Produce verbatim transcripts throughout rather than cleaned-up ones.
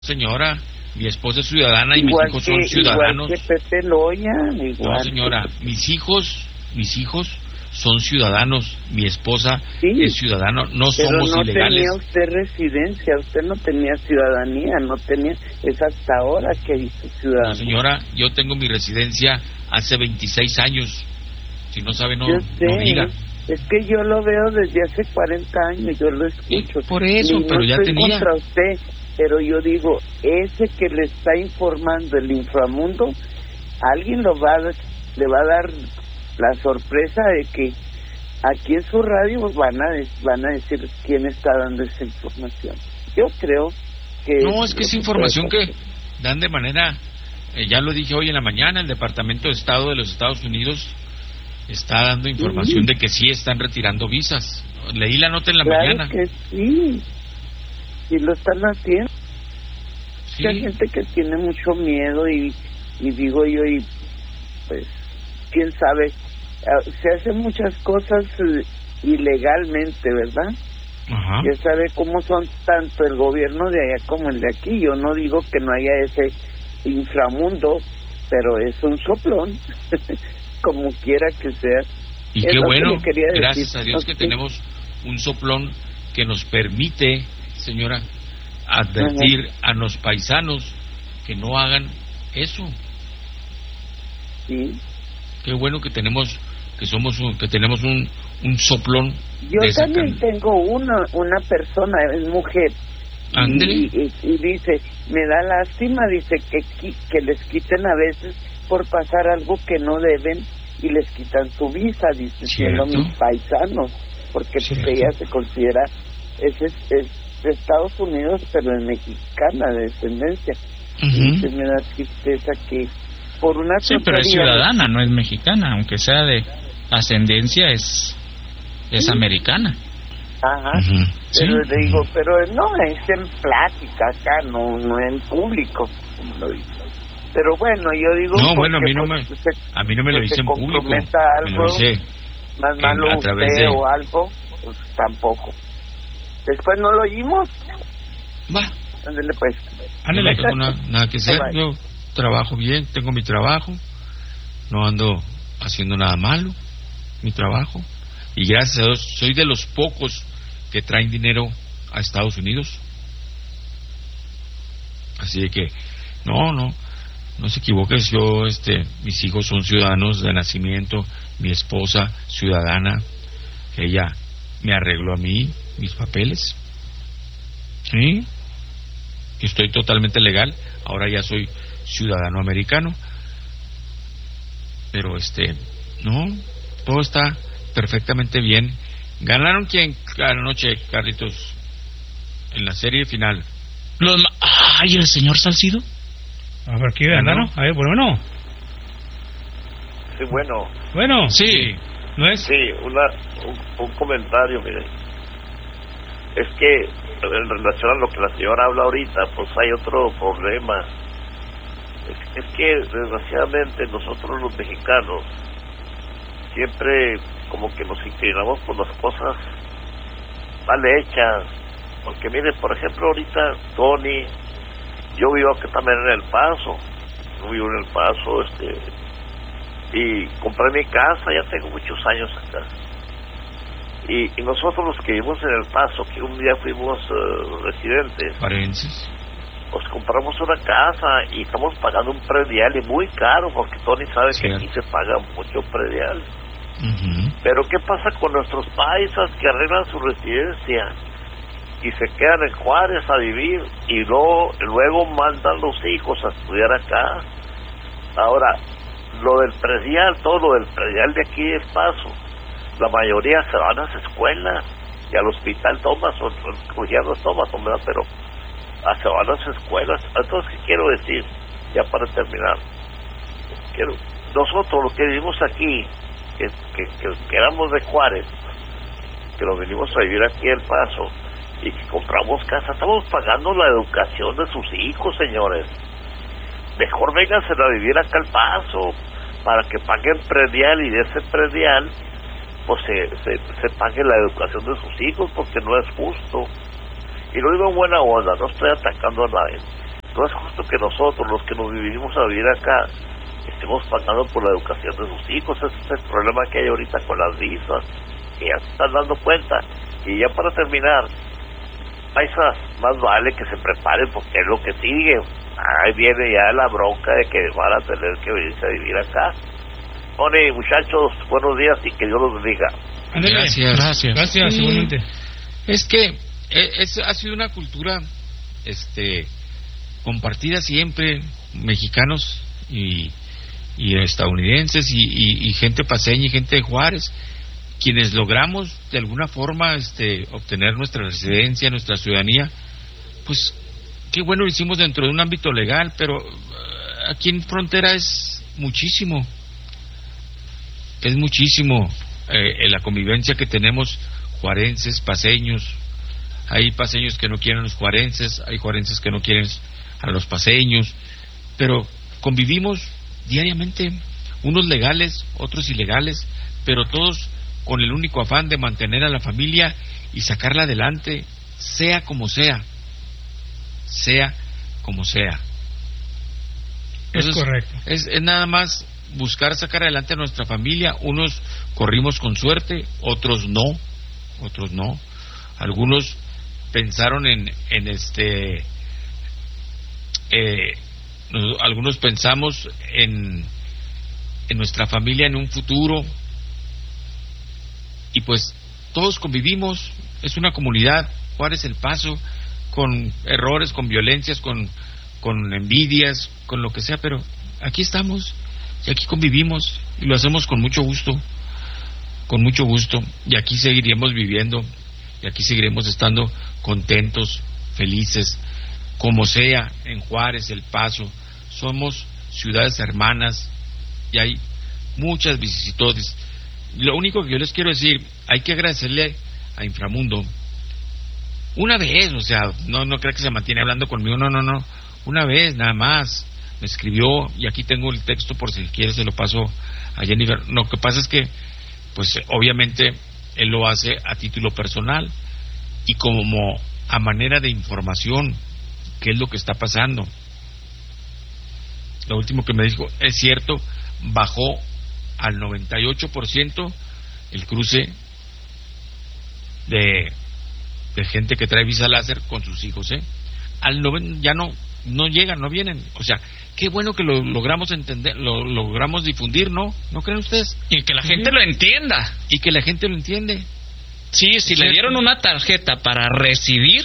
Señora, mi esposa es ciudadana y igual mis hijos que, son ciudadanos. Igual que Pepe Loya, igual. No, señora, que... mis hijos, mis hijos son ciudadanos, mi esposa sí, es ciudadano, no pero somos no ilegales. tenía usted residencia, usted no tenía ciudadanía, no tenía, es hasta ahora que hizo ciudadanía. No, señora, yo tengo mi residencia hace veintiséis años. Si no sabe, no, yo sé, no diga. Es que yo lo veo desde hace cuarenta años, yo lo escucho. Sí, por eso, y pero no ya estoy tenía. contra usted, pero yo digo, ese que le está informando el inframundo, alguien lo va a, le va a dar la sorpresa de que aquí en su radio van a van a decir quién está dando esa información. Yo creo que no es que es información que dan de manera, eh, ya lo dije hoy en la mañana, el Departamento de Estado de los Estados Unidos está dando información sí. de que sí están retirando visas. Leí la nota en la claro mañana. Que sí, sí lo están haciendo. Sí. Hay gente que tiene mucho miedo y, y digo yo, y pues, quién sabe, se hacen muchas cosas ilegalmente, ¿verdad? Ajá. Ya sabe cómo son tanto el gobierno de allá como el de aquí. Yo no digo que no haya ese inframundo, pero es un soplón, como quiera que sea. Y es qué bueno, que gracias a Dios okay. que tenemos un soplón que nos permite, señora, advertir uh-huh. a los paisanos que no hagan eso. Sí. Qué bueno que tenemos, que somos un, que tenemos un, un soplón. Yo de también can... tengo una una persona, es mujer, y, y, y dice, me da lástima, dice que que les quiten a veces por pasar algo que no deben y les quitan su visa, dice, siendo mis paisanos, porque pues, ella se considera es, es, es de Estados Unidos, pero es mexicana de descendencia. Uh-huh. Y dice, me da tristeza que por una sí, pero es ciudadana, no es mexicana, aunque sea de ascendencia, es es sí. americana. Ajá, uh-huh. pero sí. le digo, pero no es en plática acá, no no en público, como lo digo. Pero bueno, yo digo, no, bueno, a mí no me, se, a mí no me lo dice en público, algo, me lo dice más en, malo a través usted de... o algo, pues tampoco. Después no lo oímos. Va. Ándale pues. Ándale, no tengo nada, nada que hacer, yo trabajo bien, tengo mi trabajo, no ando haciendo nada malo, mi trabajo, y gracias a Dios soy de los pocos que traen dinero a Estados Unidos. Así de que, no, no, no se equivoques, yo, este, mis hijos son ciudadanos de nacimiento, mi esposa ciudadana, ella me arregló a mí mis papeles, ¿sí? Estoy totalmente legal, ahora ya soy ciudadano americano, pero este, no, todo está perfectamente bien. ¿Ganaron quién anoche, Carlitos, en la serie final? Los ma- ay, el señor Salcido. A ver, ¿qué ganaron? A ver, bueno, no. Sí, bueno. Bueno, sí, ¿no es? Sí, una, un, un comentario, mire. Es que en relación a lo que la señora habla ahorita, pues hay otro problema. Es, es que desgraciadamente nosotros los mexicanos siempre como que nos inclinamos por las cosas mal hechas. Porque mire, por ejemplo, ahorita Tony, yo vivo aquí también en El Paso, yo vivo en El Paso, este, y compré mi casa, ya tengo muchos años acá. Y, y nosotros los que vivimos en El Paso, que un día fuimos uh, residentes, parenses, pues compramos una casa y estamos pagando un predial y muy caro, porque Tony sabe sí. que aquí se paga mucho predial. Uh-huh. Pero ¿qué pasa con nuestros paisas que arreglan su residencia y se quedan en Juárez a vivir y luego, luego mandan los hijos a estudiar acá? Ahora, lo del predial, todo lo del predial de aquí del Paso, la mayoría se van a las escuelas y al hospital Thomason, Rugiano Thomason, ¿verdad? Pero a, se van a las escuelas. Entonces, ¿qué quiero decir? Ya para terminar, quiero, nosotros los que vivimos aquí, que, que, que, que éramos de Juárez, que nos venimos a vivir aquí El Paso y que compramos casa, estamos pagando la educación de sus hijos, señores. Mejor vénganse a vivir acá al Paso para que paguen predial y de ese predial pues se, se, se pague la educación de sus hijos, porque no es justo. Y lo digo en buena onda, no estoy atacando a nadie. No es justo que nosotros, los que nos vivimos a vivir acá, estemos pagando por la educación de sus hijos. Ese es el problema que hay ahorita con las visas, que ya se están dando cuenta. Y ya para terminar, paisas, más vale que se preparen porque es lo que sigue. Ahí viene ya la bronca de que van a tener que venirse a vivir acá. Tony, muchachos, buenos días y que Dios los bendiga. Gracias, gracias. Gracias, sí. Igualmente. Es que es, ha sido una cultura este compartida siempre, mexicanos y, y estadounidenses y, y, y gente paseña y gente de Juárez, quienes logramos de alguna forma este obtener nuestra residencia, nuestra ciudadanía. Pues qué bueno lo hicimos dentro de un ámbito legal, pero aquí en frontera es muchísimo, es muchísimo eh, la convivencia que tenemos juarenses, paseños. Hay paseños que no quieren a los juarenses, hay juarenses que no quieren a los paseños, pero convivimos diariamente, unos legales, otros ilegales, pero todos con el único afán de mantener a la familia y sacarla adelante, sea como sea, sea como sea. Entonces, es correcto. Es, es nada más buscar sacar adelante a nuestra familia. Unos corrimos con suerte, otros no, otros no. Algunos pensaron en, en este, eh, nos, algunos pensamos en, en nuestra familia en un futuro, y pues todos convivimos. Es una comunidad, Juárez El Paso, con errores, con violencias, con, con envidias, con lo que sea, pero aquí estamos y aquí convivimos y lo hacemos con mucho gusto, con mucho gusto, y aquí seguiremos viviendo y aquí seguiremos estando contentos, felices, como sea, en Juárez, El Paso. Somos ciudades hermanas y hay muchas vicisitudes. Lo único que yo les quiero decir, hay que agradecerle a Inframundo una vez, o sea, no no creo que se mantiene hablando conmigo, no, no, no, una vez nada más me escribió, y aquí tengo el texto por si quiere se lo paso a Jennifer. Lo que pasa es que pues obviamente él lo hace a título personal y como a manera de información, qué es lo que está pasando. Lo último que me dijo, es cierto, bajó al noventa y ocho por ciento el cruce de, de gente que trae visa láser con sus hijos, ¿eh? Al noven, ya no no llegan, no vienen. O sea, qué bueno que lo logramos entender, lo logramos difundir, ¿no? ¿No creen ustedes? Y que la gente ¿sí? lo entienda. Y que la gente lo entiende. Sí, si le dieron una tarjeta para residir,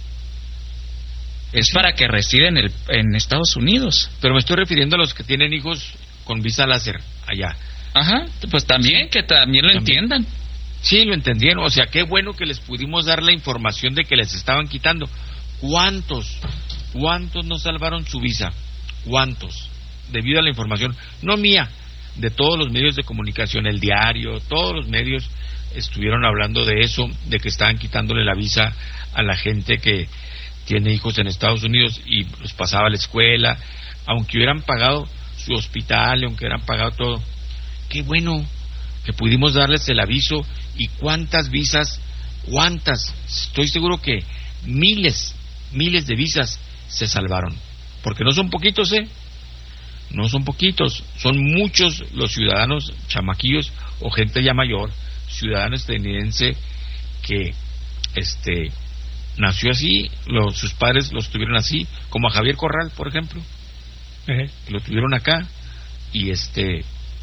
es sí. para que resida en, el, en Estados Unidos. Pero me estoy refiriendo a los que tienen hijos con visa láser allá. Ajá, pues también, sí. que también lo también. entiendan. Sí, lo entendieron. O sea, qué bueno que les pudimos dar la información de que les estaban quitando. ¿Cuántos? ¿Cuántos no salvaron su visa? ¿Cuántos? Debido a la información, no mía, de todos los medios de comunicación, el diario, todos los medios estuvieron hablando de eso, de que estaban quitándole la visa a la gente que tiene hijos en Estados Unidos y los pasaba a la escuela, aunque hubieran pagado su hospital, aunque hubieran pagado todo. Qué bueno que pudimos darles el aviso. Y cuántas visas, cuántas, estoy seguro que miles, miles de visas se salvaron, porque no son poquitos, eh, no son poquitos, son muchos los ciudadanos chamaquillos o gente ya mayor, ciudadano estadounidense que este nació así, los, sus padres los tuvieron así, como a Javier Corral, por ejemplo, uh-huh. que lo tuvieron acá y este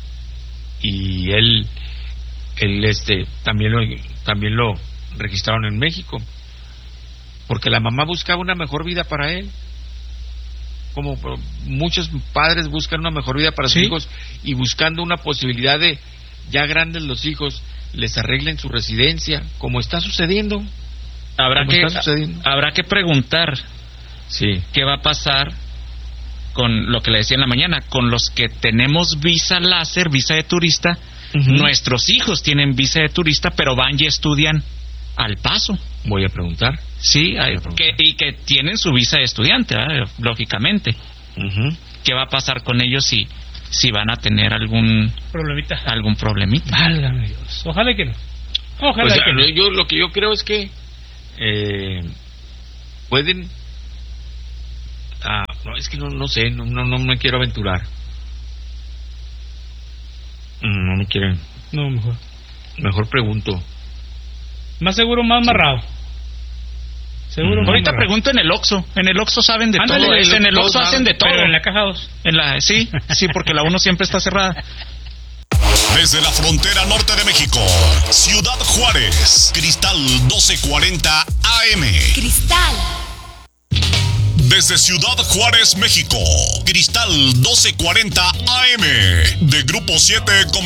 y él él este también lo también lo registraron en México, porque la mamá buscaba una mejor vida para él, como muchos padres buscan una mejor vida para sus ¿Sí? hijos, y buscando una posibilidad de ya grandes los hijos les arreglen su residencia, como está sucediendo. Habrá que sucediendo. habrá que preguntar sí. qué va a pasar con lo que le decía en la mañana, con los que tenemos visa láser, visa de turista. Uh-huh. Nuestros hijos tienen visa de turista, pero van y estudian al Paso. Voy a preguntar. Sí, hay, a preguntar. Que, y que tienen su visa de estudiante, ¿eh? Lógicamente. Uh-huh. ¿Qué va a pasar con ellos si si van a tener algún problemita? Algún problemita. Válgame Dios. Ojalá que no. Ojalá pues, que no. Yo lo que yo creo es que eh, pueden ah, No, es que no, no sé, no, no, no me quiero aventurar. No me quieren. No, mejor. Mejor pregunto. Más seguro, más sí. amarrado. Seguro. Mm. Ahorita pregunto en el Oxxo. En el Oxxo saben de Ándale, todo. el, Es, en el Oxxo hacen de todo. Pero en la caja dos. En la, sí, sí, porque la uno siempre está cerrada. Desde la frontera norte de México, Ciudad Juárez, Cristal doce cuarenta A M. Cristal. Desde Ciudad Juárez, México, Cristal doce cuarenta A M. De Grupo siete Comunicaciones.